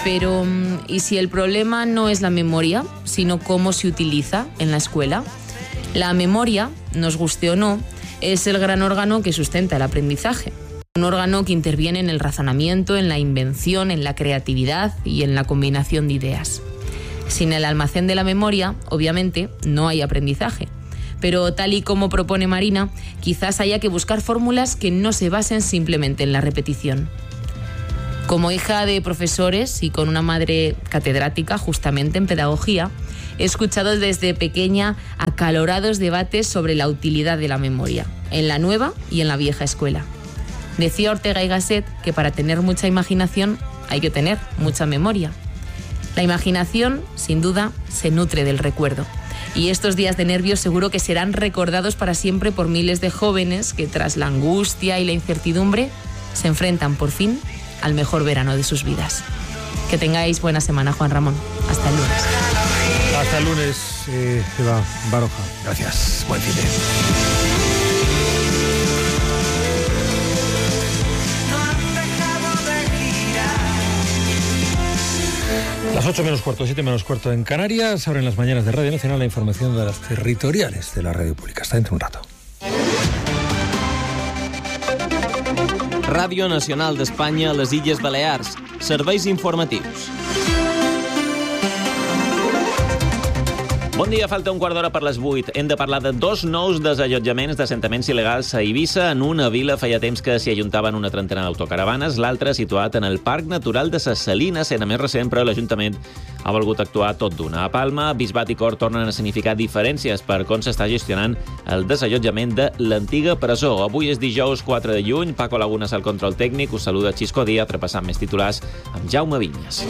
Pero, ¿y si el problema no es la memoria, sino cómo se utiliza en la escuela? La memoria, nos guste o no, es el gran órgano que sustenta el aprendizaje. Un órgano que interviene en el razonamiento, en la invención, en la creatividad y en la combinación de ideas. Sin el almacén de la memoria, obviamente, no hay aprendizaje. Pero tal y como propone Marina, quizás haya que buscar fórmulas que no se basen simplemente en la repetición. Como hija de profesores y con una madre catedrática justamente en pedagogía, he escuchado desde pequeña acalorados debates sobre la utilidad de la memoria, en la nueva y en la vieja escuela. Decía Ortega y Gasset que para tener mucha imaginación hay que tener mucha memoria. La imaginación, sin duda, se nutre del recuerdo. Y estos días de nervios seguro que serán recordados para siempre por miles de jóvenes que tras la angustia y la incertidumbre se enfrentan por fin al mejor verano de sus vidas. Que tengáis buena semana, Juan Ramón. Hasta el lunes. Hasta el lunes, Eva Baroja. Gracias. Buen fin de. Las 8 menos cuarto, 7 menos cuarto en Canarias. Ahora en las mañanas de Radio Nacional la información de las territoriales de la radio pública. Hasta dentro de un rato. Ràdio Nacional d'Espanya a les Illes Balears. Serveis informatius. Bon dia, falta un quart d'hora per les 8. Hem de parlar de 2 nous desallotjaments d'assentaments il·legals a Eivissa. En una vila feia temps que s'hi ajuntaven una trentena d'autocaravanes, l'altre situat en el Parc Natural de Ses Salines, sent més recent, però l'Ajuntament ha volgut actuar tot d'una. A Palma, Bisbat i Cort tornen a significar diferències per com s'està gestionant el desallotjament de l'antiga presó. Avui és dijous 4 de juny, Paco Lagunas al control tècnic, us saluda Xisco Díaz, repassant més titulars amb Jaume Vinyes.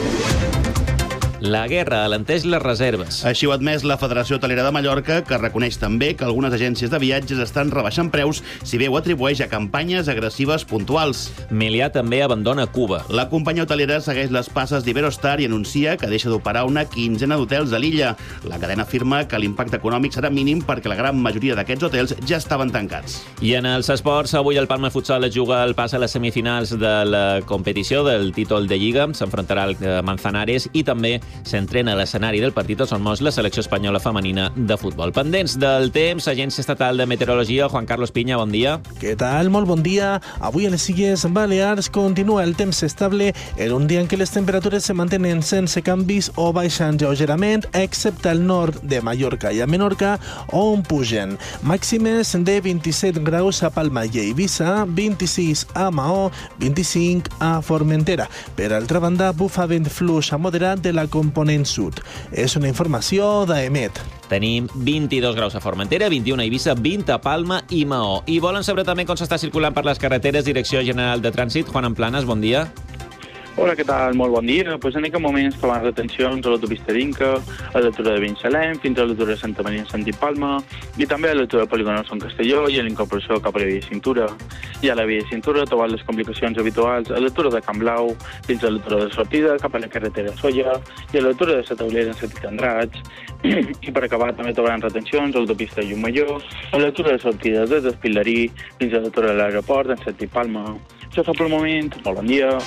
La guerra alenteix les reserves. Així ho ha admès la Federació Hotelera de Mallorca, que reconeix també que algunes agències de viatges estan rebaixant preus, si bé ho atribueix a campanyes agressives puntuals. Melià també abandona Cuba. La companyia hotelera segueix les passes d'Iberostar i anuncia que deixa d'operar una quinzena d'hotels a l'illa. La cadena afirma que l'impacte econòmic serà mínim perquè la gran majoria d'aquests hotels ja estaven tancats. I en els esports, avui el Palma Futsal es juga el pas a les semifinals de la competició del títol de Lliga. S'enfrontarà al Manzanares i també s'entrena a l'escenari del partit a Son Mos la selecció espanyola femenina de futbol. Pendents del temps, Agència Estatal de Meteorologia, Juan Carlos Piña, bon dia. Què tal? Molt bon dia. Avui a les Illes Balears continua el temps estable en un dia en què les temperatures se mantenen sense canvis o baixen lleugerament, excepte al nord de Mallorca i a Menorca, on pugen. Màximes de 27 graus a Palma i a Eivissa, 26 a Maó, 25 a Formentera. Per altra banda, bufa vent fluix a moderat de la component sud. És una informació d'EMET. Tenim 22 graus a Formentera, 21 a Eivissa, 20 a Palma i Maó. I volen saber també com s'està circulant per les carreteres. Direcció General de Trànsit, Juan Amplanas, bon dia. Hola, què tal? Molt bon dia. Pues en aquest moment trobant retencions a l'autopista d'Inca, a l'altura de Binissalem, fins a l'altura de Santa Maria en Santi Palma, i també a l'altura del polígon Son Castelló i a l'incorporació cap a la via de cintura. I a la via de cintura trobant les complicacions habituals a l'altura de Can Blau, fins a l'altura de sortida cap a la carretera Solla i a l'altura de la Taulera en sentit Andratx. I per acabar també trobaran retencions a l'autopista de Llumalló, a l'altura de sortida de Despilarí, fins a l'altura de l'aeroport en sentit Palma. Això és tot pel moment. Molt bon dia.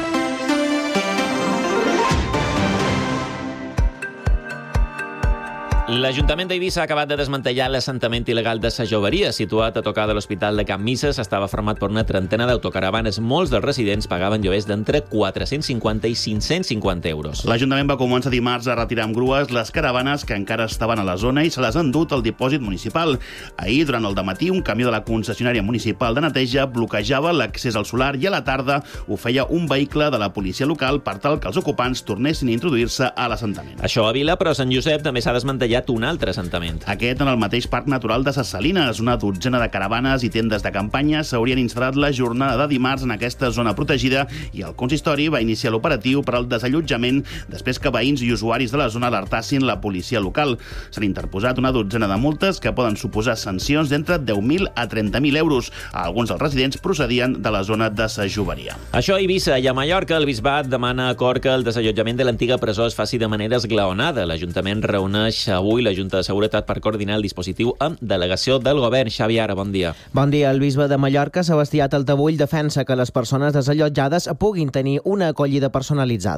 L'Ajuntament d'Eivissa ha acabat de desmantellar l'assentament il·legal de Sa Joveria, situat a tocar de l'Hospital de Can Misses. Estava format per una trentena d'autocaravanes. Molts dels residents pagaven lloguers d'entre 450 i 550 euros. L'Ajuntament va començar dimarts a retirar amb grues les caravanes que encara estaven a la zona i se les han dut al dipòsit municipal. Ahir, durant el dematí, un camió de la concessionària municipal de neteja bloquejava l'accés al solar i a la tarda ho feia un vehicle de la policia local per tal que els ocupants tornessin a introduir-se a l'assentament. Això a Vila, però a Sant Josep també s'ha desmantellat un altre assentament. Aquest en el mateix Parc Natural de Ses Salines. Una dotzena de caravanes i tendes de campanya s'haurien instal·lat la jornada de dimarts en aquesta zona protegida i el consistori va iniciar l'operatiu per al desallotjament després que veïns i usuaris de la zona alertassin la policia local. S'han interposat una dotzena de multes que poden suposar sancions d'entre 10.000 a 30.000 euros. Alguns dels residents procedien de la zona de Sa Joveria. Això a Eivissa i a Mallorca, el Bisbat demana a Cort que el desallotjament de l'antiga presó es faci de manera esglaonada. L'Ajuntament reuneix avui la Junta de Seguretat per coordinar el dispositiu amb delegació del govern. Xavi Ara, bon dia. Bon dia. El bisbe de Mallorca, Sebastià Taltabull, defensa que les persones desallotjades puguin tenir una acollida personalitzada.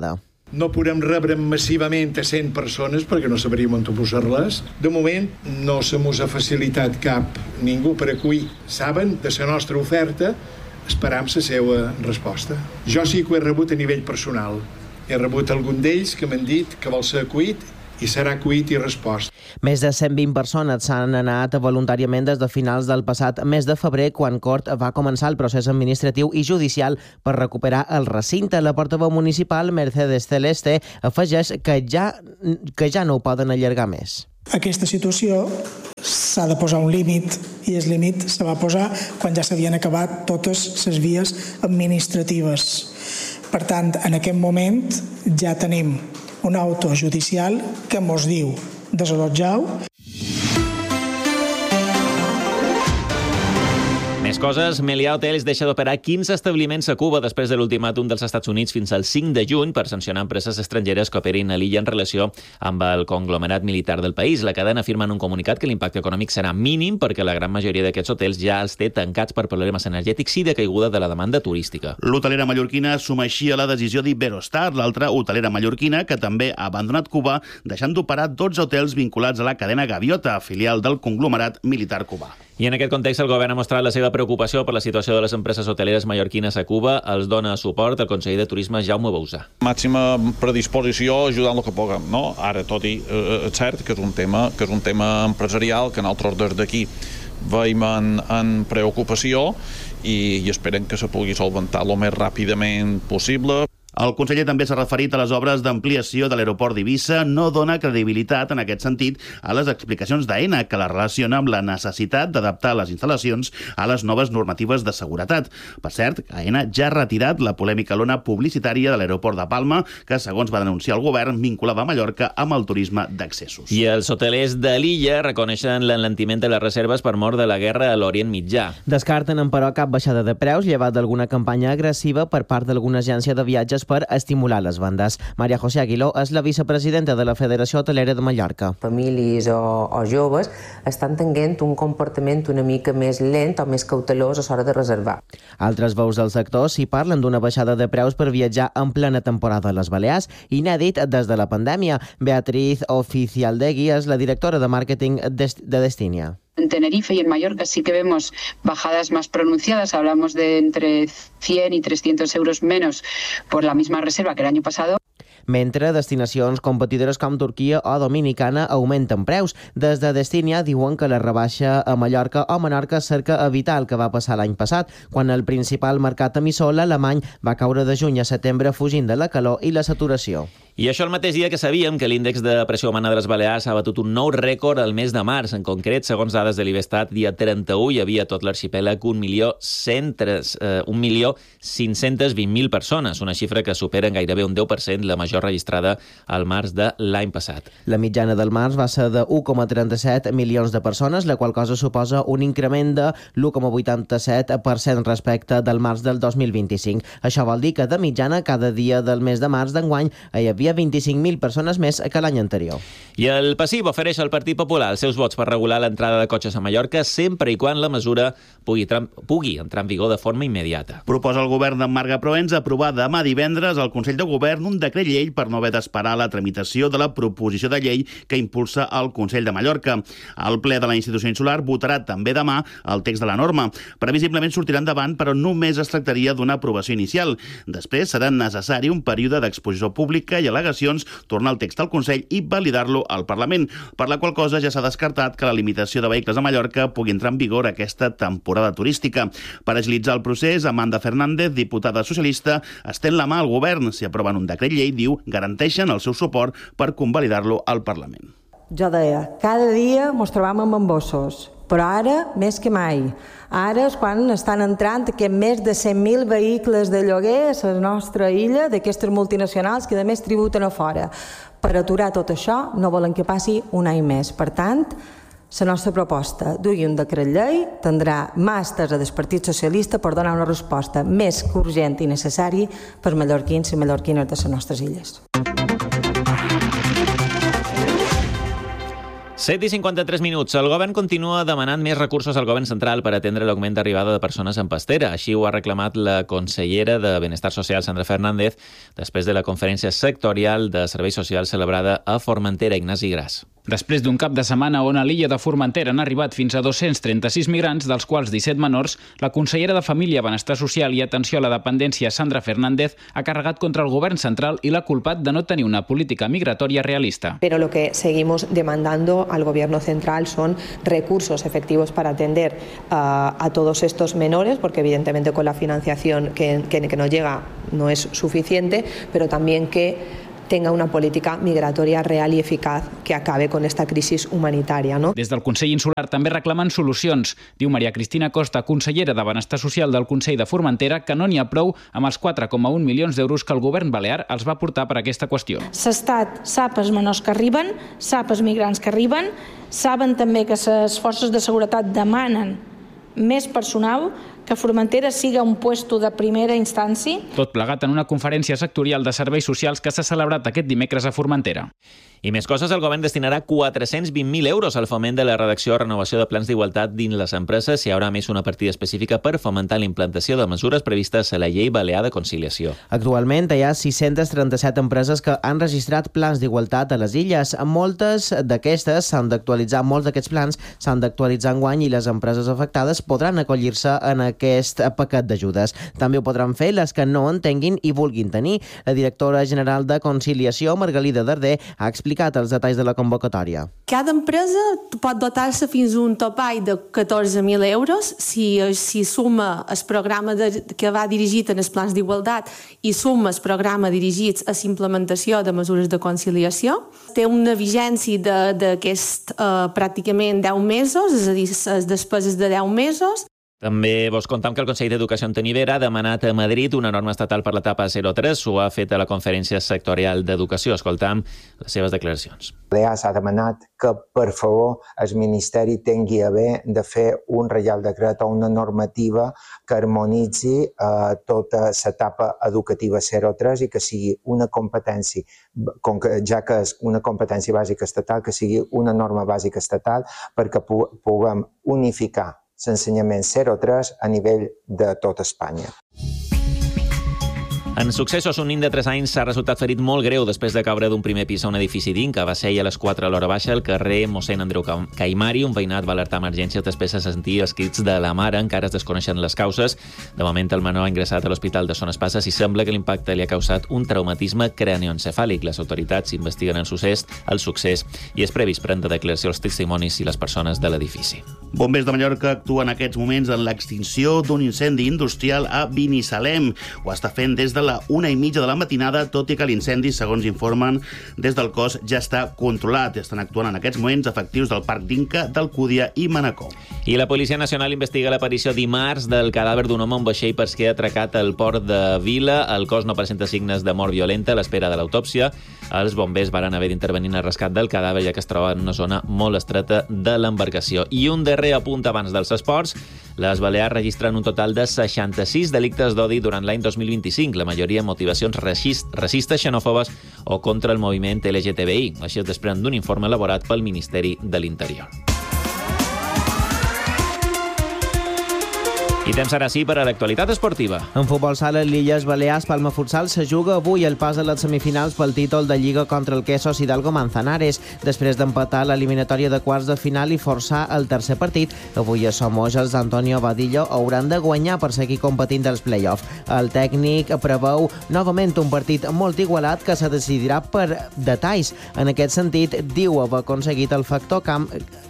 No podem rebre massivament a 100 persones perquè no sabríem on posar-les. De moment no se mos ha facilitat cap ningú per acollir. Saben de la nostra oferta, esperam la seva resposta. Jo sí que ho he rebut a nivell personal. He rebut algun d'ells que m'han dit que vol ser acollit i serà acollit i respost. Més de 120 persones s'han anat voluntàriament des de finals del passat mes de febrer, quan Cort va començar el procés administratiu i judicial per recuperar el recinte. La portaveu municipal, Mercedes Celeste, afegeix que ja no ho poden allargar més. Aquesta situació s'ha de posar un límit i el límit se va posar quan ja s'havien acabat totes les vies administratives. Per tant, en aquest moment ja tenim un auto judicial que mos diu desallotjau. Més coses, Meliá Hotels deixa d'operar 15 establiments a Cuba després de l'ultimàtum dels Estats Units fins al 5 de juny per sancionar empreses estrangeres que operin a l'illa en relació amb el conglomerat militar del país. La cadena afirma en un comunicat que l'impacte econòmic serà mínim perquè la gran majoria d'aquests hotels ja els té tancats per problemes energètics i de caiguda de la demanda turística. L'hotelera mallorquina assumeixia la decisió d'Iberostar, l'altra hotelera mallorquina que també ha abandonat Cuba, deixant d'operar 12 hotels vinculats a la cadena Gaviota, filial del conglomerat militar cubà. I en aquest context el govern ha mostrat la seva preocupació per la situació de les empreses hoteleres mallorquines a Cuba. Els dona suport el conseller de Turisme Jaume Bauzà. Màxima predisposició ajudant el que puguem, no? Ara, tot i és cert que és un tema empresarial que nosaltres des d'aquí veiem en preocupació i esperem que se pugui solventar el més ràpidament possible. El conseller també s'ha referit a les obres d'ampliació de l'aeroport d'Eivissa. No dona credibilitat en aquest sentit a les explicacions d'AENA, que la relaciona amb la necessitat d'adaptar les instal·lacions a les noves normatives de seguretat. Per cert, AENA ja ha retirat la polèmica lona publicitària de l'aeroport de Palma, que, segons va denunciar el govern, vinculava Mallorca amb el turisme d'accessos. I els hotelers de l'illa reconeixen l'enlentiment de les reserves per mort de la guerra a l'Orient Mitjà. Descarten, però, cap baixada de preus, llevat d'alguna campanya agressiva per part d'alguna agència de viatges per estimular les vendes. Maria José Aguiló és la vicepresidenta de la Federació Hotelera de Mallorca. Famílies o joves estan tenint un comportament una mica més lent o més cautelós a l'hora de reservar. Altres veus del sector s'hi parlen d'una baixada de preus per viatjar en plena temporada a les Balears, inèdit des de la pandèmia. Beatriz Oficialdegui és la directora de màrqueting de Destinia. En Tenerife y en Mallorca sí que vemos bajadas más pronunciadas, hablamos de entre 100 y 300 euros menos por la misma reserva que el año pasado. Mentre destinacions competidores com Turquia o Dominicana augmenten preus. Des de Destinia diuen que la rebaixa a Mallorca o Menorca cerca evitar el que va passar l'any passat, quan el principal mercat emissor, l'alemany, va caure de juny a setembre fugint de la calor i la saturació. I això el mateix dia que sabíem que l'índex de pressió humana de les Balears ha batut un nou rècord al mes de març. En concret, segons dades de l'Ivestat, dia 31 hi havia a tot l'arxipèlag 1.520.000 persones, una xifra que supera en gairebé un 10% la major registrada al març de l'any passat. La mitjana del març va ser de 1,37 milions de persones, la qual cosa suposa un increment de l'1,87% respecte del març del 2025. Això vol dir que de mitjana cada dia del mes de març d'enguany hi havia 25.000 persones més que l'any anterior. I el PASIP ofereix al Partit Popular els seus vots per regular l'entrada de cotxes a Mallorca sempre i quan la mesura pugui entrar en vigor de forma immediata. Proposa el govern d'en Marga Proens aprovar demà divendres al Consell de Govern un decret llei per no haver d'esperar la tramitació de la proposició de llei que impulsa el Consell de Mallorca. El ple de la institució insular votarà també demà el text de la norma. Previsiblement sortirà endavant, però només es tractaria d'una aprovació inicial. Després serà necessari un període d'exposició pública i al·legacions, tornar el text al Consell i validar-lo al Parlament, per la qual cosa ja s'ha descartat que la limitació de vehicles a Mallorca pugui entrar en vigor aquesta temporada turística. Per agilitzar el procés, Amanda Fernández, diputada socialista, estén la mà al govern. Si aproven un decret llei, diu, garanteixen el seu suport per convalidar-lo al Parlament. Jo deia, cada dia ens trobam amb embossos, però ara més que mai. Ara és quan estan entrant més de 100.000 vehicles de lloguer a la nostra illa, d'aquestes multinacionals que a més tributen a fora. Per aturar tot això no volen que passi un any més. Per tant, la nostra proposta dugui un decret llei, tindrà mà estesa del Partit Socialista per donar una resposta més que urgent i necessària per mallorquins i mallorquines de les nostres illes. 7:53 minuts. El govern continua demanant més recursos al govern central per atendre l'augment d'arribada de persones en pastera. Així ho ha reclamat la consellera de Benestar Social, Sandra Fernández, després de la conferència sectorial de serveis socials celebrada a Formentera. Ignasi Gras. Després d'un cap de setmana on a l'illa de Formentera han arribat fins a 236 migrants, dels quals 17 menors, la consellera de Família, Benestar Social i Atenció a la Dependència, Sandra Fernández, ha carregat contra el govern central y la ha culpat de no tener una política migratoria realista. Pero lo que seguimos demandando al gobierno central son recursos efectivos para atender a todos estos menores, porque evidentemente con la financiación que nos llega no es suficiente, pero también que tenga una política migratoria real y eficaz que acabe con esta crisis humanitaria. No? Des del Consell Insular també reclamen solucions. Diu Maria Cristina Costa, consellera de Benestar Social del Consell de Formentera, que no n'hi ha prou amb els 4,1 milions d'euros que el govern balear els va portar per aquesta qüestió. L'Estat sap els menors que arriben, sap els migrants que arriben, saben també que les forces de seguretat demanen més personal, que Formentera siga un puesto de primera instància. Tot plegat en una conferència sectorial de serveis socials que s'ha celebrat aquest dimecres a Formentera. I més coses, el govern destinarà 420.000 euros al foment de la redacció o renovació de plans d'igualtat dins les empreses. Hi haurà més una partida específica per fomentar la implantació de mesures previstes a la llei balear de conciliació. Actualment hi ha 637 empreses que han registrat plans d'igualtat a les illes. Moltes d'aquestes s'han d'actualitzar, molts d'aquests plans s'han d'actualitzar enguany i les empreses afectades podran acollir-se en aquest paquet d'ajudes. També ho podran fer les que no en tinguin i vulguin tenir. La directora general de Conciliació, Margalida Darder, ha explicat els detalls de la convocatòria. Cada empresa pot dotar-se fins a un topall de 14.000 euros si suma el programa que va dirigit en els plans d'igualtat i suma el programa dirigit a la implementació de mesures de conciliació. Té una vigència d'aquest pràcticament 10 mesos, és a dir, les despeses de 10 mesos. També vos contam que el Consell d'Educació Antoni Vera ha demanat a Madrid una norma estatal per l'etapa 0-3. Ho ha fet a la conferència sectorial d'Educació. Escoltam les seves declaracions. S'ha demanat que, per favor, el Ministeri tingui a bé de fer un reial decret o una normativa que harmonitzi tota l'etapa educativa 0-3 i que sigui una competència, ja que és una competència bàsica estatal, que sigui una norma bàsica estatal perquè puguem unificar l'ensenyament 0-3 a nivell de tot Espanya. En successos, un nen de 3 anys s'ha resultat ferit molt greu després de caure d'un primer pis a un edifici d'Inca. Va ser a les 4 a l'hora baixa al carrer Mossèn Andreu Caimari. Un veïnat va alertar emergències després de sentir els crits de la mare. Encara es desconeixen les causes. De moment, el menor ha ingressat a l'Hospital de Son Espases i sembla que l'impacte li ha causat un traumatisme cranioencefàlic. Les autoritats investiguen el succés i és previst prendre declaració als testimonis i les persones de l'edifici. Bombers de Mallorca actuen en aquests moments en l'extinció d'un incendi industrial a Binissalem. Ho està fent des de la 1:30 de la matinada, tot i que l'incendi, segons informen des del cos, ja està controlat. Estan actuant en aquests moments efectius del Parc d'Inca, d'Alcúdia i Manacor. I la Policia Nacional investiga l'aparició dimarts del cadàver d'un home a un vaixell pesquer atracat al port de Vila. El cos no presenta signes de mort violenta a l'espera de l'autòpsia. Els bombers van haver d'intervenir en el rescat del cadàver, ja que es troba en una zona molt estreta de l'embarcació. I un darrer apunt abans dels esports. Les Balears registren un total de 66 delictes d'odi durant l'any 2025, la majoria amb motivacions racistes, xenòfobes o contra el moviment LGTBI. Així es desprèn d'un informe elaborat pel Ministeri de l'Interior. I temps ara sí per a l'actualitat esportiva. En futbol sala, l'Illes Balears Palma Futsal se juga avui el pas a les semifinals pel títol de Lliga contra el Quesos Hidalgo Manzanares. Després d'empatar l'eliminatòria de quarts de final i forçar el tercer partit, avui a Somoja els d'Antonio Badillo hauran de guanyar per seguir competint dels play-off. El tècnic preveu novament un partit molt igualat que se decidirà per detalls. En aquest sentit, diu haver aconseguit el factor camp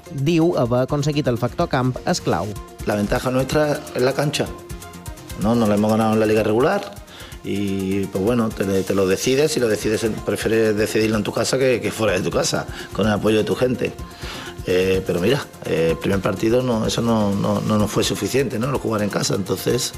és clau. La ventaja nuestra es la cancha. No la hemos ganado en la liga regular y pues bueno, te lo decides y lo decides, prefieres decidirlo en tu casa que fuera de tu casa, con el apoyo de tu gente. Pero mira, el primer partido eso no nos fue suficiente, ¿no? Lo jugar en casa, entonces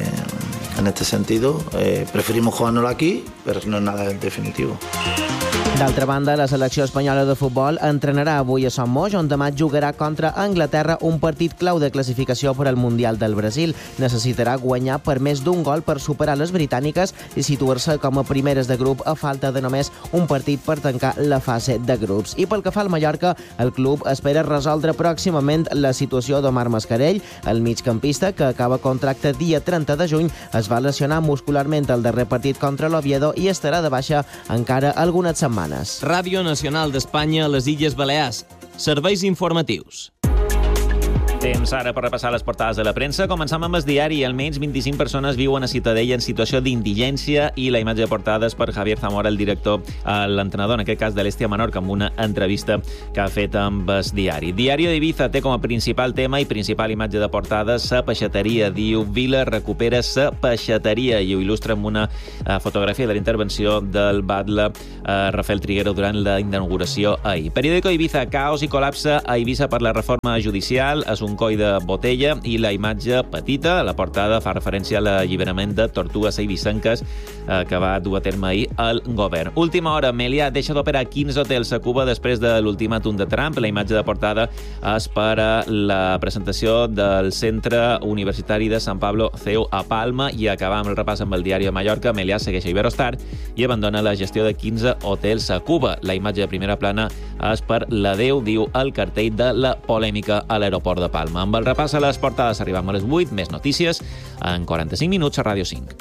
en este sentido preferimos jugárnoslo aquí, pero no es nada definitivo. D'altra banda, la selecció espanyola de futbol entrenarà avui a Sant Moix, on demà jugarà contra Anglaterra, un partit clau de classificació per al Mundial del Brasil. Necessitarà guanyar per més d'un gol per superar les britàniques i situar-se com a primeres de grup a falta de només un partit per tancar la fase de grups. I pel que fa al Mallorca, el club espera resoldre pròximament la situació d'Omar Mascarell. El migcampista, que acaba contracte dia 30 de juny, es va lesionar muscularment al darrer partit contra l'Oviedo i estarà de baixa encara algunes setmanes. Ràdio Nacional d'Espanya a les Illes Balears. Serveis informatius. Temps ara per repassar les portades de la premsa. Començam amb el diari. Almenys 25 persones viuen a Ciutadella en situació d'indigència i la imatge de portades per Javier Zamora, el director, l'entrenador, en aquest cas de l'Estia Menorca, amb una entrevista que ha fet amb el diari. Diario de Ibiza té com a principal tema i principal imatge de portada sa peixateria. Diu, Vila recupera sa peixateria i ho il·lustra amb una fotografia de la intervenció del batlle Rafael Triguero durant la inauguració ahir. Periódico Ibiza, caos i col·lapse a Ibiza per la reforma judicial. És un coll de botella i la imatge petita, la portada, fa referència a l'alliberament de tortugues eivissenques que va dur a terme ahir el govern. Última hora, Melià deixa d'operar 15 hotels a Cuba després de l'ultimàtum de Trump. La imatge de portada és per a la presentació del Centre Universitari de San Pablo CEU a Palma i acabar amb el repàs amb el diari de Mallorca. Melià segueix a Iberostar i abandona la gestió de 15 hotels a Cuba. La imatge de primera plana és per l'adeu, diu el cartell de la polèmica a l'aeroport de Palma. Amb el repàs a les portades arribem a les 8, més notícies en 45 minuts a Ràdio 5.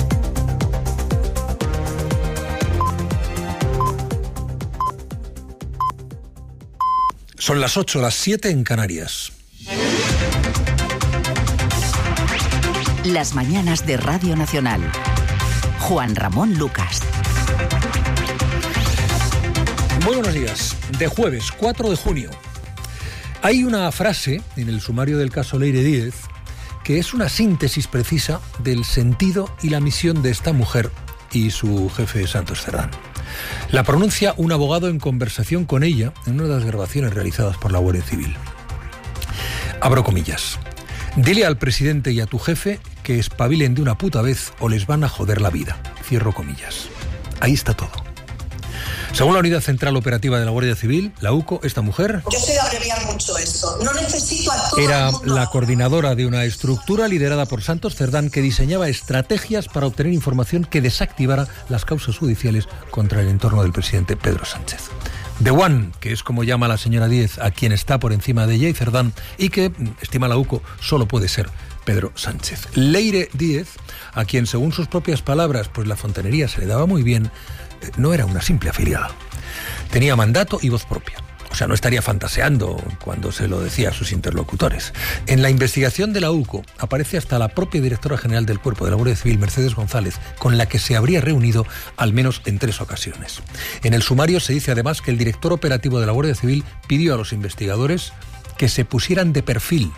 Son las 8, las 7 en Canarias. Las mañanas de Radio Nacional. Juan Ramón Lucas. Muy buenos días. De jueves 4 de junio. Hay una frase en el sumario del caso Leire Díez que es una síntesis precisa del sentido y la misión de esta mujer y su jefe Santos Cerdán. La pronuncia un abogado en conversación con ella en una de las grabaciones realizadas por la Guardia Civil. Abro comillas. Dile al presidente y a tu jefe que espabilen de una puta vez o les van a joder la vida. Cierro comillas. Ahí está todo. Según la Unidad Central Operativa de la Guardia Civil, la UCO, esta mujer... Yo sé abreviar mucho esto. No necesito a todo era el mundo. La coordinadora de una estructura liderada por Santos Cerdán que diseñaba estrategias para obtener información que desactivara las causas judiciales contra el entorno del presidente Pedro Sánchez. The One, que es como llama la señora Díez a quien está por encima de ella y Cerdán, y que, estima la UCO, solo puede ser Pedro Sánchez. Leire Díez, a quien según sus propias palabras, pues la fontanería se le daba muy bien, no era una simple afiliada. Tenía mandato y voz propia. O sea, no estaría fantaseando cuando se lo decía a sus interlocutores. En la investigación de la UCO aparece hasta la propia directora general del Cuerpo de la Guardia Civil, Mercedes González, con la que se habría reunido al menos en 3 ocasiones. En el sumario se dice además que el director operativo de la Guardia Civil pidió a los investigadores que se pusieran de perfil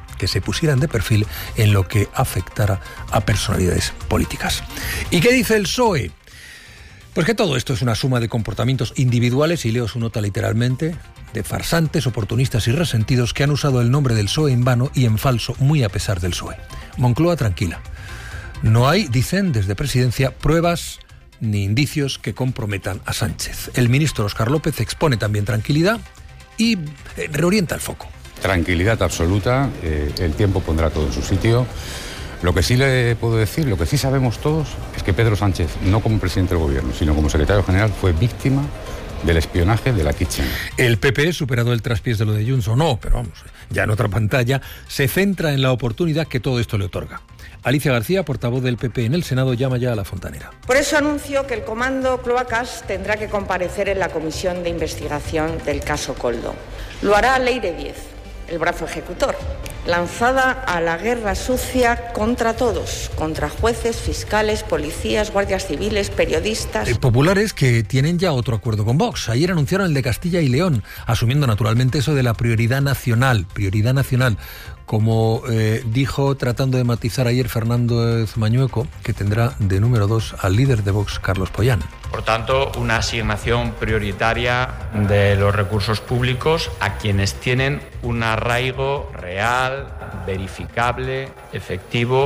en lo que afectara a personalidades políticas. ¿Y qué dice el PSOE? Pues que todo esto es una suma de comportamientos individuales, y leo su nota literalmente, de farsantes, oportunistas y resentidos que han usado el nombre del PSOE en vano y en falso, muy a pesar del PSOE. Moncloa tranquila. No hay, dicen desde Presidencia, pruebas ni indicios que comprometan a Sánchez. El ministro Óscar López expone también tranquilidad y reorienta el foco. Tranquilidad absoluta, el tiempo pondrá todo en su sitio. Lo que sí le puedo decir, lo que sí sabemos todos, es que Pedro Sánchez, no como presidente del gobierno, sino como secretario general, fue víctima del espionaje de la Kitchen. El PP, superado el traspiés de lo de Junts o no, pero vamos, ya en otra pantalla, se centra en la oportunidad que todo esto le otorga. Alicia García, portavoz del PP en el Senado, llama ya a la fontanera. Por eso anuncio que el Comando Cloacas tendrá que comparecer en la comisión de investigación del caso Koldo. Lo hará Leire Díez, el brazo ejecutor, lanzada a la guerra sucia contra todos, contra jueces, fiscales, policías, guardias civiles, periodistas. Populares que tienen ya otro acuerdo con Vox. Ayer anunciaron el de Castilla y León, asumiendo naturalmente eso de la prioridad nacional, como dijo, tratando de matizar ayer Fernando Mañueco, que tendrá de número 2 al líder de Vox, Carlos Pollán. Por tanto, una asignación prioritaria de los recursos públicos a quienes tienen un arraigo real, verificable, efectivo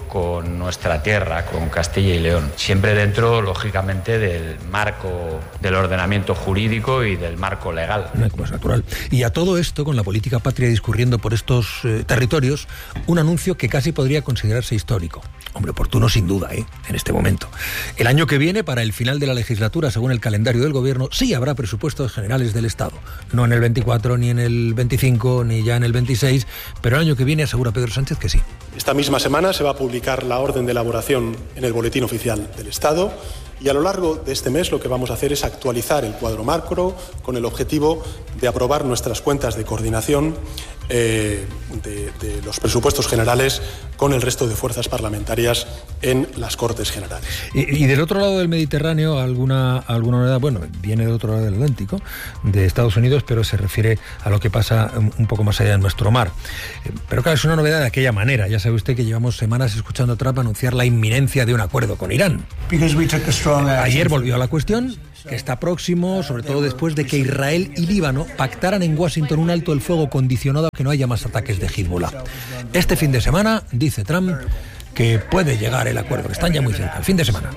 con nuestra tierra, con Castilla y León. Siempre dentro, lógicamente, del marco del ordenamiento jurídico y del marco legal. Como es natural. Y a todo esto, con la política patria discurriendo por estos territorios, un anuncio que casi podría considerarse histórico. Hombre, oportuno sin duda, en este momento. El año que viene, para el final de la legislatura, según el calendario del Gobierno, sí habrá presupuestos generales del Estado. No en el 24, ni en el 25, ni ya en el 26, pero el año que viene asegura Pedro Sánchez que sí. Esta misma semana se va a publicar la orden de elaboración en el Boletín Oficial del Estado y a lo largo de este mes lo que vamos a hacer es actualizar el cuadro macro con el objetivo de aprobar nuestras cuentas de coordinación de los presupuestos generales con el resto de fuerzas parlamentarias en las Cortes Generales. Y del otro lado del Mediterráneo, alguna novedad, bueno, viene del otro lado del Atlántico, de Estados Unidos, pero se refiere a lo que pasa un poco más allá de nuestro mar. Pero claro, es una novedad de aquella manera. Ya sabe usted que llevamos semanas escuchando a Trump anunciar la inminencia de un acuerdo con Irán. Ayer volvió a la cuestión, que está próximo, sobre todo después de que Israel y Líbano pactaran en Washington un alto el fuego condicionado a que no haya más ataques de Hezbollah. Este fin de semana, dice Trump, que puede llegar el acuerdo, que están ya muy cerca, el fin de semana.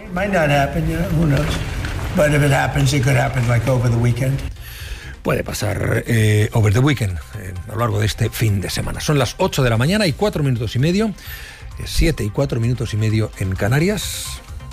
Puede pasar over the weekend, a lo largo de este fin de semana. Son las 8 de la mañana y 4 minutos y medio, 7 y 4 minutos y medio en Canarias.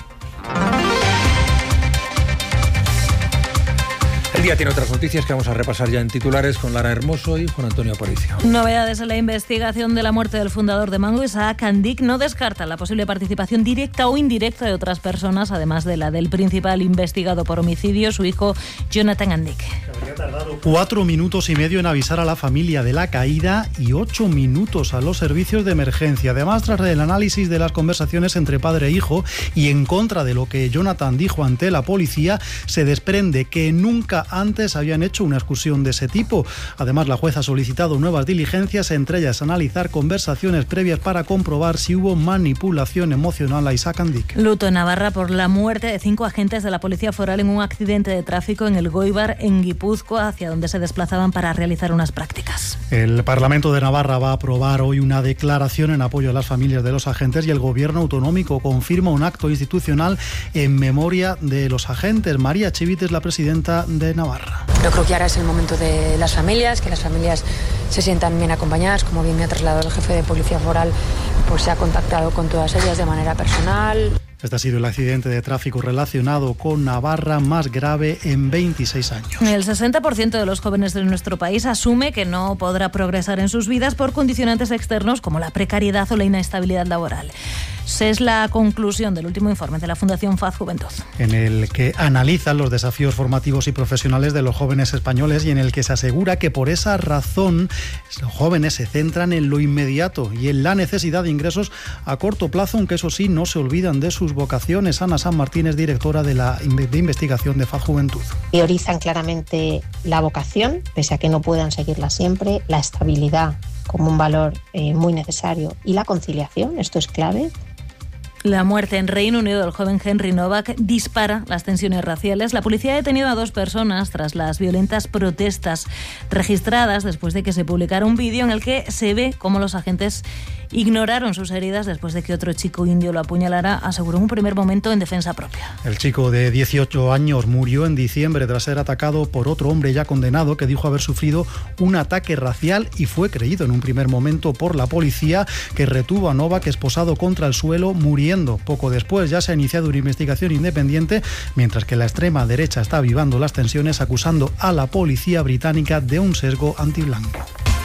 El día tiene otras noticias que vamos a repasar ya en titulares con Lara Hermoso y Juan Antonio Aparicio. Novedades en la investigación de la muerte del fundador de Mango. Isaac Andic no descarta la posible participación directa o indirecta de otras personas, además de la del principal investigado por homicidio, su hijo Jonathan Andic. Habría tardado 4 minutos y medio en avisar a la familia de la caída y 8 minutos a los servicios de emergencia. Además, tras el análisis de las conversaciones entre padre e hijo y en contra de lo que Jonathan dijo ante la policía, se desprende que nunca antes habían hecho una excursión de ese tipo. Además, la jueza ha solicitado nuevas diligencias, entre ellas analizar conversaciones previas para comprobar si hubo manipulación emocional a Isaac Andic. Luto en Navarra por la muerte de 5 agentes de la Policía Foral en un accidente de tráfico en el Goibar, en Guipúzcoa, hacia donde se desplazaban para realizar unas prácticas. El Parlamento de Navarra va a aprobar hoy una declaración en apoyo a las familias de los agentes y el Gobierno autonómico confirma un acto institucional en memoria de los agentes. María Chivite es la presidenta de Navarra. Yo creo que ahora es el momento de las familias, que las familias se sientan bien acompañadas. Como bien me ha trasladado el jefe de Policía Foral, pues se ha contactado con todas ellas de manera personal. Este ha sido el accidente de tráfico relacionado con Navarra más grave en 26 años. El 60% de los jóvenes de nuestro país asume que no podrá progresar en sus vidas por condicionantes externos como la precariedad o la inestabilidad laboral. Es la conclusión del último informe de la Fundación FAZ Juventud, en el que analizan los desafíos formativos y profesionales de los jóvenes españoles y en el que se asegura que por esa razón los jóvenes se centran en lo inmediato y en la necesidad de ingresos a corto plazo, aunque eso sí, no se olvidan de sus vocaciones. Ana San Martín es directora de investigación de FAZ Juventud. Priorizan claramente la vocación, pese a que no puedan seguirla siempre, la estabilidad como un valor muy necesario y la conciliación, esto es clave. La muerte en Reino Unido del joven Henry Novak dispara las tensiones raciales. La policía ha detenido a 2 personas tras las violentas protestas registradas después de que se publicara un vídeo en el que se ve cómo los agentes ignoraron sus heridas después de que otro chico indio lo apuñalara, aseguró en un primer momento en defensa propia. El chico de 18 años murió en diciembre tras ser atacado por otro hombre ya condenado que dijo haber sufrido un ataque racial y fue creído en un primer momento por la policía, que retuvo a Novak esposado contra el suelo muriendo. Poco después ya se ha iniciado una investigación independiente, mientras que la extrema derecha está avivando las tensiones acusando a la policía británica de un sesgo antiblanco.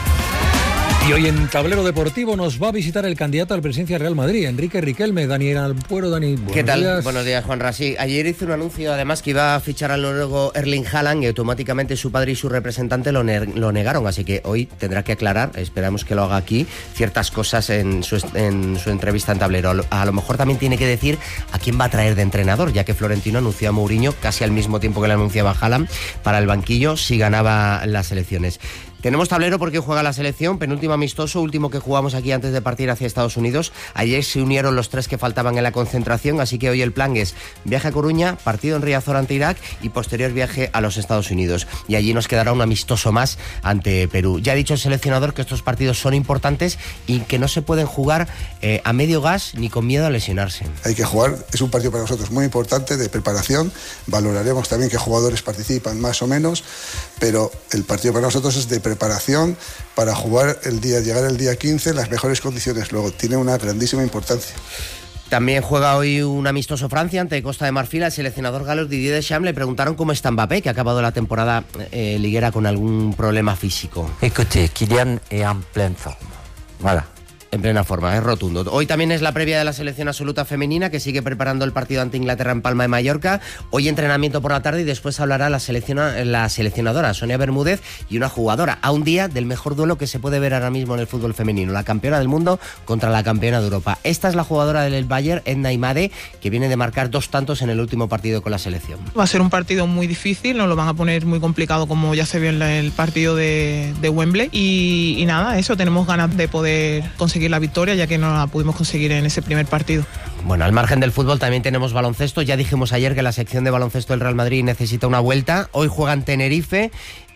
Y hoy en Tablero Deportivo nos va a visitar el candidato a la presidencia del Real Madrid, Enrique Riquelme. Dani Alpuero. Dani, buenos ¿Qué tal? días. Buenos días, Juanra. Sí, ayer hizo un anuncio además que iba a fichar al noruego Erling Haaland y automáticamente su padre y su representante lo negaron, así que hoy tendrá que aclarar, esperamos que lo haga aquí, ciertas cosas en su entrevista en Tablero. A lo mejor también tiene que decir a quién va a traer de entrenador, ya que Florentino anunció a Mourinho casi al mismo tiempo que le anunciaba a Haaland para el banquillo si ganaba las elecciones. Tenemos tablero porque juega la selección, penúltimo amistoso, último que jugamos aquí antes de partir hacia Estados Unidos. Ayer se unieron los 3 que faltaban en la concentración, así que hoy el plan es viaje a Coruña, partido en Riazor ante Irak y posterior viaje a los Estados Unidos. Y allí nos quedará un amistoso más ante Perú. Ya ha dicho el seleccionador que estos partidos son importantes y que no se pueden jugar a medio gas ni con miedo a lesionarse. Hay que jugar, es un partido para nosotros muy importante de preparación. Valoraremos también qué jugadores participan más o menos, pero el partido para nosotros es de preparación para llegar el día 15 en las mejores condiciones. Luego tiene una grandísima importancia. También juega hoy un amistoso Francia ante Costa de Marfil. Al seleccionador galo Didier Deschamps le preguntaron cómo está Mbappé, que ha acabado la temporada liguera con algún problema físico. Écoutez, Kylian est en pleine forme. Voilà. En plena forma, es rotundo. Hoy también es la previa de la selección absoluta femenina, que sigue preparando el partido ante Inglaterra en Palma de Mallorca. Hoy entrenamiento por la tarde y después hablará la seleccionadora Sonia Bermúdez y una jugadora, a un día del mejor duelo que se puede ver ahora mismo en el fútbol femenino, la campeona del mundo contra la campeona de Europa. Esta es la jugadora del Bayern, Edna Imade, que viene de marcar 2 tantos en el último partido con la selección. Va a ser un partido muy difícil, nos lo van a poner muy complicado, como ya se vio en el partido de Wembley, y nada, eso, tenemos ganas de poder conseguir la victoria, ya que no la pudimos conseguir en ese primer partido. Bueno, al margen del fútbol también tenemos baloncesto. Ya dijimos ayer que la sección de baloncesto del Real Madrid necesita una vuelta. Hoy juegan Tenerife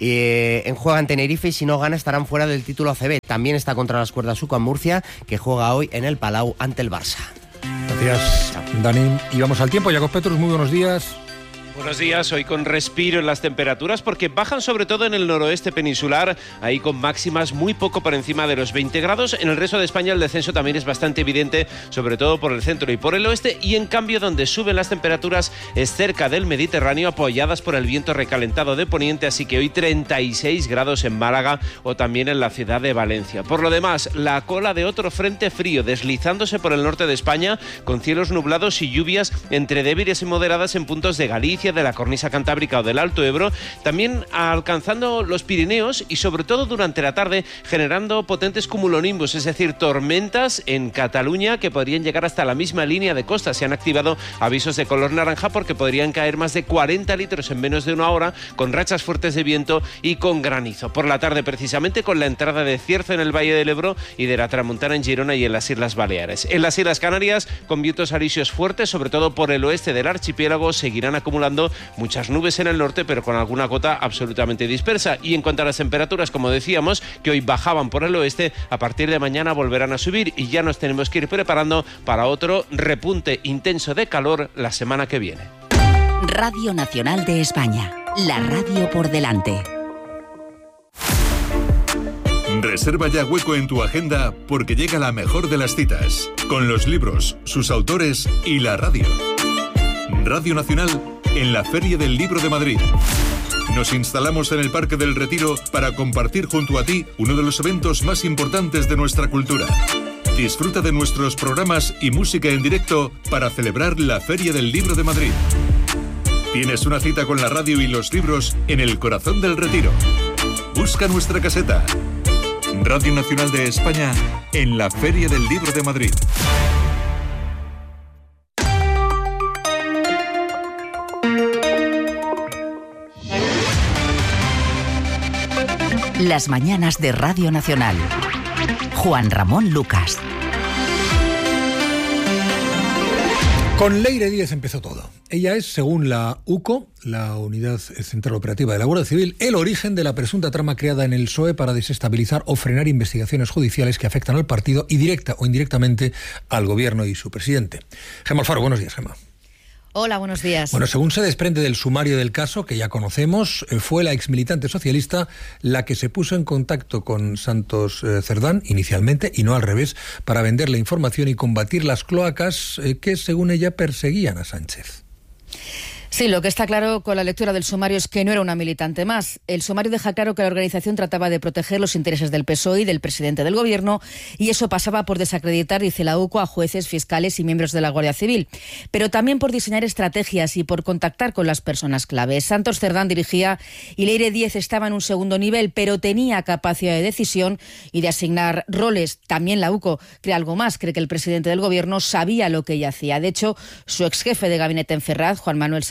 y si no gana estarán fuera del título ACB. También está contra las cuerdas UCAM Murcia, que juega hoy en el Palau ante el Barça. Gracias, Dani. Y vamos al tiempo. Jacob Petrus, muy buenos días. Buenos días, hoy con respiro en las temperaturas porque bajan sobre todo en el noroeste peninsular, ahí con máximas muy poco por encima de los 20 grados. En el resto de España el descenso también es bastante evidente, sobre todo por el centro y por el oeste, y en cambio donde suben las temperaturas es cerca del Mediterráneo, apoyadas por el viento recalentado de poniente, así que hoy 36 grados en Málaga o también en la ciudad de Valencia. Por lo demás, la cola de otro frente frío deslizándose por el norte de España con cielos nublados y lluvias entre débiles y moderadas en puntos de Galicia, de la cornisa cantábrica o del Alto Ebro, también alcanzando los Pirineos y sobre todo durante la tarde generando potentes cumulonimbus, es decir, tormentas en Cataluña que podrían llegar hasta la misma línea de costa. Se han activado avisos de color naranja porque podrían caer más de 40 litros en menos de una hora, con rachas fuertes de viento y con granizo. Por la tarde, precisamente, con la entrada de cierzo en el Valle del Ebro y de la Tramontana en Girona y en las Islas Baleares. En las Islas Canarias, con vientos alisios fuertes, sobre todo por el oeste del archipiélago, seguirán acumulando muchas nubes en el norte, pero con alguna gota absolutamente dispersa. Y en cuanto a las temperaturas, como decíamos, que hoy bajaban por el oeste, a partir de mañana volverán a subir y ya nos tenemos que ir preparando para otro repunte intenso de calor la semana que viene. Radio Nacional de España, la radio por delante. Reserva ya hueco en tu agenda porque llega la mejor de las citas, con los libros, sus autores y la radio. Radio Nacional en la Feria del Libro de Madrid. Nos instalamos en el Parque del Retiro para compartir junto a ti uno de los eventos más importantes de nuestra cultura. Disfruta de nuestros programas y música en directo para celebrar la Feria del Libro de Madrid. Tienes una cita con la radio y los libros en el corazón del Retiro. Busca nuestra caseta. Radio Nacional de España en la Feria del Libro de Madrid. Las mañanas de Radio Nacional. Juan Ramón Lucas. Con Leire Díez empezó todo. Ella es, según la UCO, la Unidad Central Operativa de la Guardia Civil, el origen de la presunta trama creada en el PSOE para desestabilizar o frenar investigaciones judiciales que afectan al partido y directa o indirectamente al gobierno y su presidente. Gemma Alfaro, buenos días, Gemma. Hola, buenos días. Bueno, según se desprende del sumario del caso, que ya conocemos, fue la exmilitante socialista la que se puso en contacto con Santos Cerdán inicialmente, y no al revés, para vender la información y combatir las cloacas que, según ella, perseguían a Sánchez. Sí, lo que está claro con la lectura del sumario es que no era una militante más. El sumario deja claro que la organización trataba de proteger los intereses del PSOE y del presidente del Gobierno, y eso pasaba por desacreditar, dice la UCO, a jueces, fiscales y miembros de la Guardia Civil, pero también por diseñar estrategias y por contactar con las personas clave. Santos Cerdán dirigía y Leire Díez estaba en un segundo nivel, pero tenía capacidad de decisión y de asignar roles. También la UCO cree algo más, cree que el presidente del Gobierno sabía lo que ella hacía. De hecho, su exjefe de gabinete en Ferraz, Juan Manuel Serra,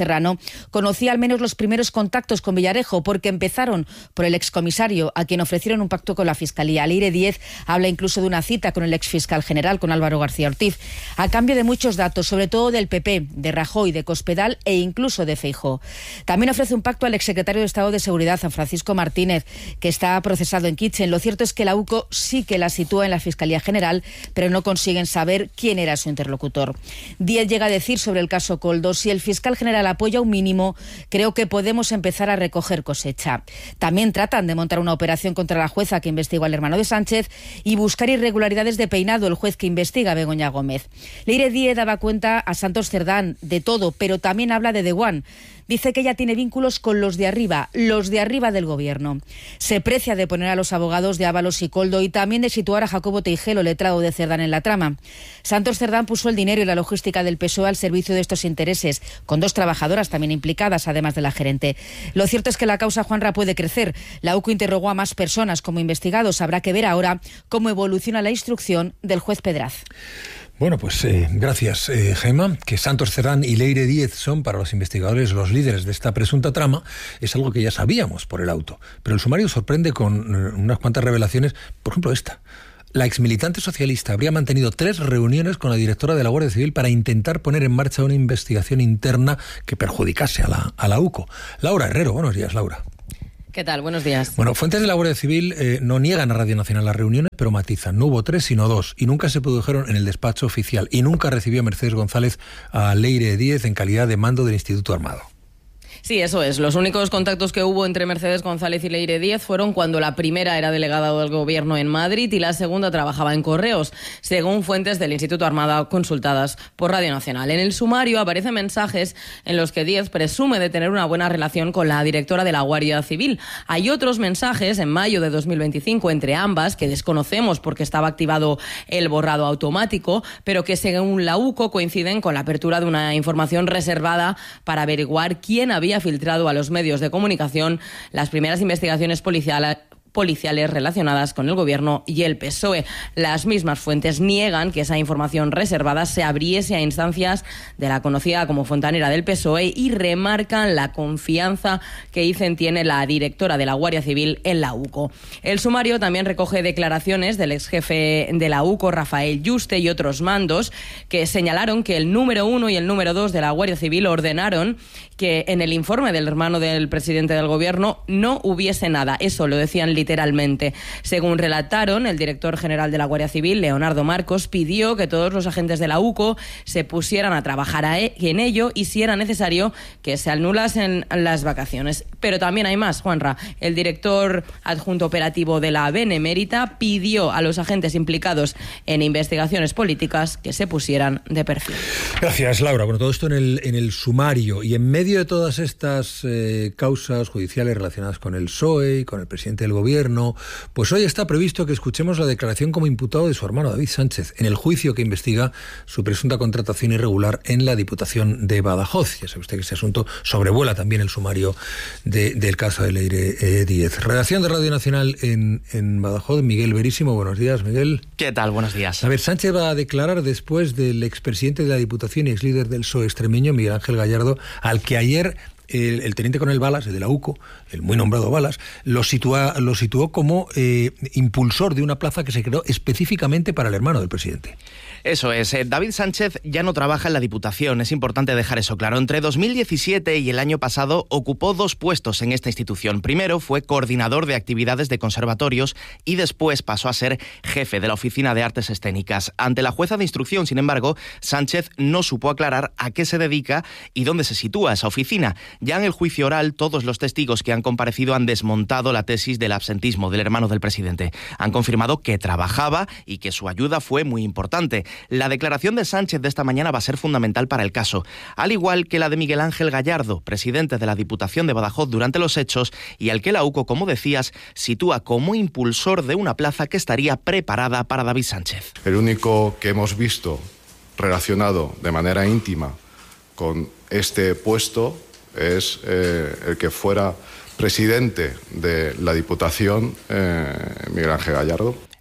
Serrano, conocía al menos los primeros contactos con Villarejo, porque empezaron por el excomisario, a quien ofrecieron un pacto con la Fiscalía. Leire Díez habla incluso de una cita con el exfiscal general, con Álvaro García Ortiz, a cambio de muchos datos, sobre todo del PP, de Rajoy, de Cospedal e incluso de Feijóo. También ofrece un pacto al exsecretario de Estado de Seguridad, San Francisco Martínez, que está procesado en Kitchen. Lo cierto es que la UCO sí que la sitúa en la Fiscalía General, pero no consiguen saber quién era su interlocutor. Díez llega a decir sobre el caso Koldo: si el fiscal general apoya un mínimo, creo que podemos empezar a recoger cosecha. También tratan de montar una operación contra la jueza que investigó al hermano de Sánchez y buscar irregularidades de peinado, el juez que investiga a Begoña Gómez. Leire Díez daba cuenta a Santos Cerdán de todo, pero también habla de The One. Dice que ella tiene vínculos con los de arriba del gobierno. Se precia de poner a los abogados de Ábalos y Koldo y también de situar a Jacobo Teijelo, letrado de Cerdán, en la trama. Santos Cerdán puso el dinero y la logística del PSOE al servicio de estos intereses, con 2 trabajadoras también implicadas, además de la gerente. Lo cierto es que la causa, Juanra, puede crecer. La UCO interrogó a más personas como investigados. Habrá que ver ahora cómo evoluciona la instrucción del juez Pedraz. Bueno, pues gracias, Gemma. Que Santos Cerdán y Leire Díez son para los investigadores los líderes de esta presunta trama es algo que ya sabíamos por el auto. Pero el sumario sorprende con unas cuantas revelaciones, por ejemplo esta. La exmilitante socialista habría mantenido 3 reuniones con la directora de la Guardia Civil para intentar poner en marcha una investigación interna que perjudicase a la UCO. Laura Herrero, buenos días, Laura. ¿Qué tal? Buenos días. Bueno, fuentes de la Guardia Civil no niegan a Radio Nacional las reuniones, pero matizan. No hubo 3, sino 2, y nunca se produjeron en el despacho oficial, y nunca recibió Mercedes González a Leire Díez en calidad de mando del Instituto Armado. Sí, eso es. Los únicos contactos que hubo entre Mercedes González y Leire Díez fueron cuando la primera era delegada del Gobierno en Madrid y la segunda trabajaba en Correos, según fuentes del Instituto Armada consultadas por Radio Nacional. En el sumario aparecen mensajes en los que Díez presume de tener una buena relación con la directora de la Guardia Civil. Hay otros mensajes en mayo de 2025 entre ambas que desconocemos porque estaba activado el borrado automático, pero que según la UCO coinciden con la apertura de una información reservada para averiguar quién había filtrado a los medios de comunicación las primeras investigaciones policiales relacionadas con el Gobierno y el PSOE. Las mismas fuentes niegan que esa información reservada se abriese a instancias de la conocida como fontanera del PSOE y remarcan la confianza que dicen tiene la directora de la Guardia Civil en la UCO. El sumario también recoge declaraciones del exjefe de la UCO, Rafael Yuste, y otros mandos que señalaron que el número 1 y el número 2 de la Guardia Civil ordenaron que en el informe del hermano del presidente del Gobierno no hubiese nada. Eso lo decían literalmente. Según relataron, el director general de la Guardia Civil, Leonardo Marcos, pidió que todos los agentes de la UCO se pusieran a trabajar en ello y, si era necesario, que se anulasen las vacaciones. Pero también hay más, Juanra. El director adjunto operativo de la Benemérita pidió a los agentes implicados en investigaciones políticas que se pusieran de perfil. Gracias, Laura. Bueno, todo esto en el sumario, y en medio de todas estas causas judiciales relacionadas con el PSOE y con el presidente del Gobierno, pues hoy está previsto que escuchemos la declaración como imputado de su hermano David Sánchez en el juicio que investiga su presunta contratación irregular en la Diputación de Badajoz. Ya sabe usted que ese asunto sobrevuela también el sumario del caso de Leire Díez. Redacción de Radio Nacional en Badajoz, Miguel Verísimo. Buenos días, Miguel. ¿Qué tal? Buenos días. A ver, Sánchez va a declarar después del expresidente de la Diputación y exlíder del PSOE extremeño, Miguel Ángel Gallardo, al que ayer el teniente coronel Balas, el de la UCO, el muy nombrado Balas, lo situó como impulsor de una plaza que se creó específicamente para el hermano del presidente. Eso es. David Sánchez ya no trabaja en la Diputación, es importante dejar eso claro. Entre 2017 y el año pasado ocupó 2 puestos en esta institución. Primero fue coordinador de actividades de conservatorios y después pasó a ser jefe de la Oficina de Artes Escénicas. Ante la jueza de instrucción, sin embargo, Sánchez no supo aclarar a qué se dedica y dónde se sitúa esa oficina. Ya en el juicio oral, todos los testigos que han comparecido han desmontado la tesis del absentismo del hermano del presidente. Han confirmado que trabajaba y que su ayuda fue muy importante. La declaración de Sánchez de esta mañana va a ser fundamental para el caso, al igual que la de Miguel Ángel Gallardo, presidente de la Diputación de Badajoz durante los hechos, y al que la UCO, como decías, sitúa como impulsor de una plaza que estaría preparada para David Sánchez. El único que hemos visto relacionado de manera íntima con este puesto es el que fuera presidente de la Diputación, Miguel Ángel Gallardo.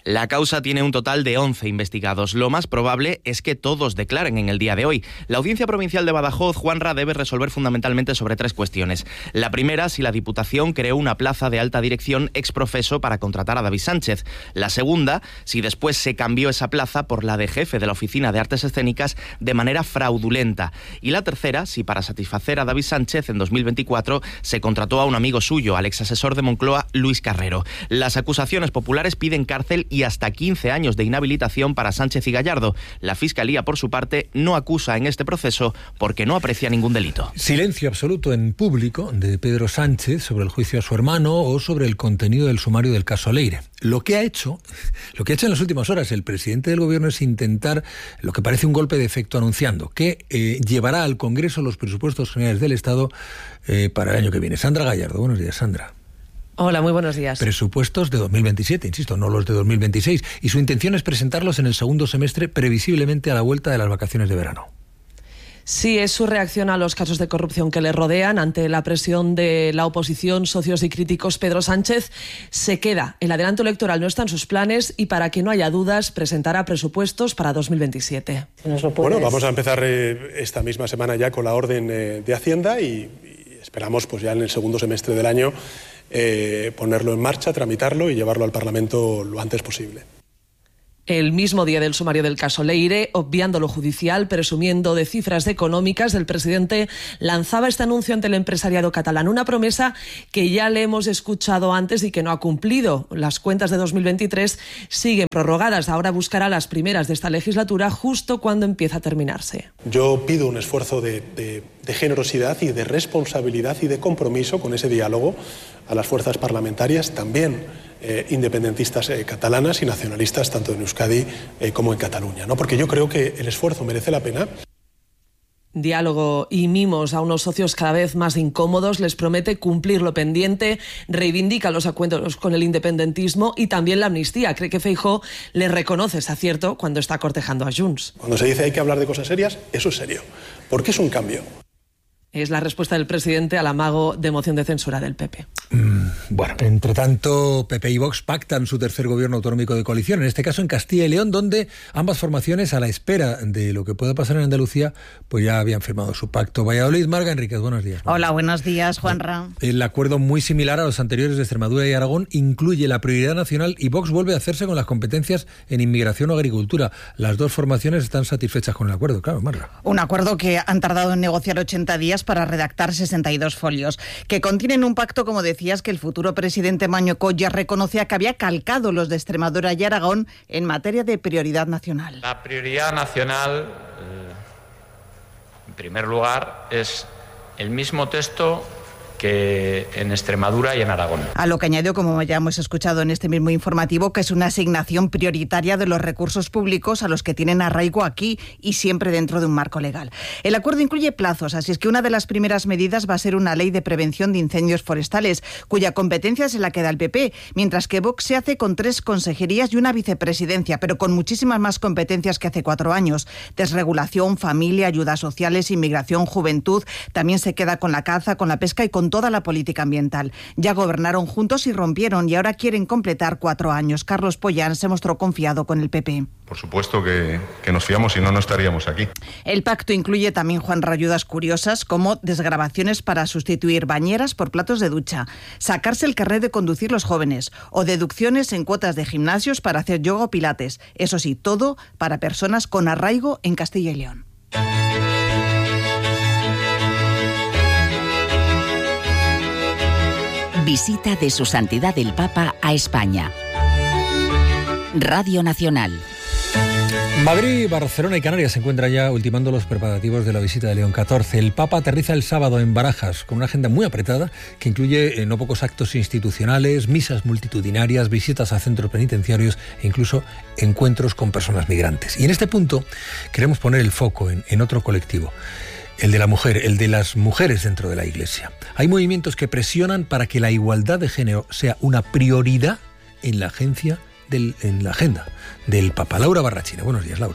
La causa tiene un total de 11 investigados. Lo más probable es que todos declaren en el día de hoy. La Audiencia Provincial de Badajoz, Juanra, debe resolver fundamentalmente sobre 3 cuestiones. La primera, si la Diputación creó una plaza de alta dirección ex profeso para contratar a David Sánchez. La segunda, si después se cambió esa plaza por la de jefe de la Oficina de Artes Escénicas de manera fraudulenta. Y la tercera, si para satisfacer a David Sánchez en 2024 se contrató a un amigo suyo, al exasesor de Moncloa, Luis Carrero. Las acusaciones populares piden cárcel y hasta 15 años de inhabilitación para Sánchez y Gallardo. La Fiscalía, por su parte, no acusa en este proceso porque no aprecia ningún delito. Silencio absoluto en público de Pedro Sánchez sobre el juicio a su hermano o sobre el contenido del sumario del caso Leire. Lo que ha hecho en las últimas horas el presidente del Gobierno es intentar lo que parece un golpe de efecto, anunciando que llevará al Congreso los presupuestos generales del Estado para el año que viene. Sandra Gallardo, buenos días, Sandra. Hola, muy buenos días. Presupuestos de 2027, insisto, no los de 2026. Y su intención es presentarlos en el segundo semestre, previsiblemente a la vuelta de las vacaciones de verano. Sí, es su reacción a los casos de corrupción que le rodean. Ante la presión de la oposición, socios y críticos, Pedro Sánchez se queda. El adelanto electoral no está en sus planes y, para que no haya dudas, presentará presupuestos para 2027. Bueno, vamos a empezar esta misma semana ya con la orden de Hacienda y esperamos pues ya en el segundo semestre del año ponerlo en marcha, tramitarlo y llevarlo al Parlamento lo antes posible. El mismo día del sumario del caso Leire, obviando lo judicial, presumiendo de cifras económicas, el presidente lanzaba este anuncio ante el empresariado catalán, una promesa que ya le hemos escuchado antes y que no ha cumplido. Las cuentas de 2023 siguen prorrogadas. Ahora buscará las primeras de esta legislatura justo cuando empieza a terminarse. Yo pido un esfuerzo de generosidad y de responsabilidad y de compromiso con ese diálogo a las fuerzas parlamentarias, también independentistas catalanas y nacionalistas, tanto en Euskadi como en Cataluña, ¿no? Porque yo creo que el esfuerzo merece la pena. Diálogo y mimos a unos socios cada vez más incómodos. Les promete cumplir lo pendiente, reivindica los acuerdos con el independentismo y también la amnistía. Cree que Feijóo le reconoce ese acierto cuando está cortejando a Junts. Cuando se dice hay que hablar de cosas serias, eso es serio, porque es un cambio. Es la respuesta del presidente al amago de moción de censura del PP. Bueno, entre tanto, PP y Vox pactan su tercer gobierno autonómico de coalición, en este caso en Castilla y León, donde ambas formaciones, a la espera de lo que pueda pasar en Andalucía, pues ya habían firmado su pacto. Valladolid, Marga Enríquez, buenos días. Hola, buenos días, Juanra. El acuerdo, muy similar a los anteriores de Extremadura y Aragón, incluye la prioridad nacional y Vox vuelve a hacerse con las competencias en inmigración o agricultura. Las dos formaciones están satisfechas con el acuerdo, claro, Marga. Un acuerdo que han tardado en negociar 80 días para redactar 62 folios, que contienen un pacto, como decías, que el futuro presidente Mañueco ya reconocía que había calcado los de Extremadura y Aragón en materia de prioridad nacional. La prioridad nacional, en primer lugar, es el mismo texto que en Extremadura y en Aragón. A lo que añadió, como ya hemos escuchado en este mismo informativo, que es una asignación prioritaria de los recursos públicos a los que tienen arraigo aquí y siempre dentro de un marco legal. El acuerdo incluye plazos, así es que una de las primeras medidas va a ser una ley de prevención de incendios forestales, cuya competencia se la queda al PP, mientras que Vox se hace con 3 consejerías y una vicepresidencia, pero con muchísimas más competencias que hace 4 años. Desregulación, familia, ayudas sociales, inmigración, juventud. También se queda con la caza, con la pesca y con toda la política ambiental. Ya gobernaron juntos y rompieron y ahora quieren completar 4 años. Carlos Pollán se mostró confiado con el PP. Por supuesto que nos fiamos, si no, no estaríamos aquí. El pacto incluye también, Juan, ayudas curiosas como desgravaciones para sustituir bañeras por platos de ducha, sacarse el carnet de conducir los jóvenes o deducciones en cuotas de gimnasios para hacer yoga o pilates. Eso sí, todo para personas con arraigo en Castilla y León. Visita de Su Santidad el Papa a España. Radio Nacional. Madrid, Barcelona y Canarias se encuentran ya ultimando los preparativos de la visita de León XIV. El Papa aterriza el sábado en Barajas con una agenda muy apretada que incluye no pocos actos institucionales, misas multitudinarias, visitas a centros penitenciarios e incluso encuentros con personas migrantes. Y en este punto queremos poner el foco en otro colectivo. El de la mujer, el de las mujeres dentro de la Iglesia. Hay movimientos que presionan para que la igualdad de género sea una prioridad en la agenda del Papa. Laura Barrachina. Buenos días, Laura.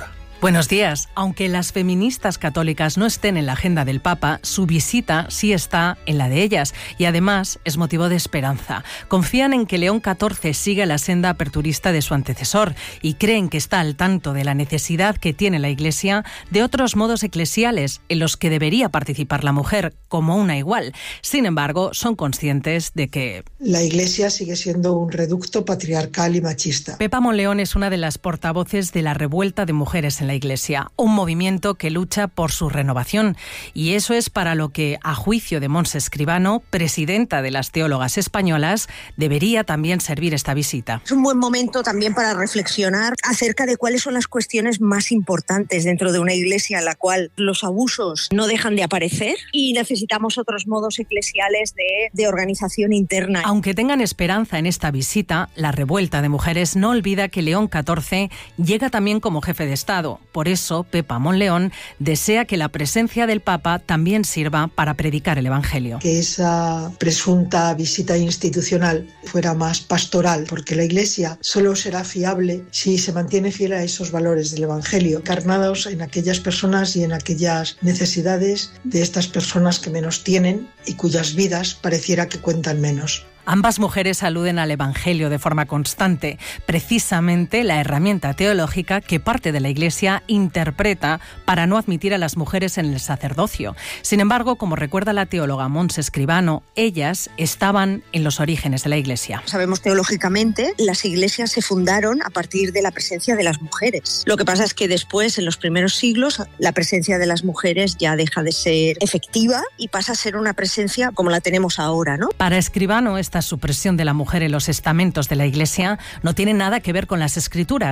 Buenos días. Aunque las feministas católicas no estén en la agenda del Papa, su visita sí está en la de ellas y además es motivo de esperanza. Confían en que León XIV siga la senda aperturista de su antecesor y creen que está al tanto de la necesidad que tiene la Iglesia de otros modos eclesiales en los que debería participar la mujer como una igual. Sin embargo, son conscientes de que la Iglesia sigue siendo un reducto patriarcal y machista. Pepa Monleón es una de las portavoces de la Revuelta de Mujeres en la Iglesia, un movimiento que lucha por su renovación. Y eso es para lo que, a juicio de Montse Escribano, presidenta de las Teólogas Españolas, debería también servir esta visita. Es un buen momento también para reflexionar acerca de cuáles son las cuestiones más importantes dentro de una Iglesia en la cual los abusos no dejan de aparecer y necesitamos otros modos eclesiales de organización interna. Aunque tengan esperanza en esta visita, la Revuelta de Mujeres no olvida que León XIV llega también como jefe de Estado. Por eso, Pepa Monleón desea que la presencia del Papa también sirva para predicar el Evangelio. Que esa presunta visita institucional fuera más pastoral, porque la Iglesia solo será fiable si se mantiene fiel a esos valores del Evangelio, encarnados en aquellas personas y en aquellas necesidades de estas personas que menos tienen y cuyas vidas pareciera que cuentan menos. Ambas mujeres aluden al Evangelio de forma constante, precisamente la herramienta teológica que parte de la Iglesia interpreta para no admitir a las mujeres en el sacerdocio. Sin embargo, como recuerda la teóloga Montse Escribano, ellas estaban en los orígenes de la Iglesia. Sabemos teológicamente, las iglesias se fundaron a partir de la presencia de las mujeres. Lo que pasa es que después, en los primeros siglos, la presencia de las mujeres ya deja de ser efectiva y pasa a ser una presencia como la tenemos ahora, ¿no? Para Escribano, esta supresión de la mujer en los estamentos de la Iglesia no tiene nada que ver con las Escrituras,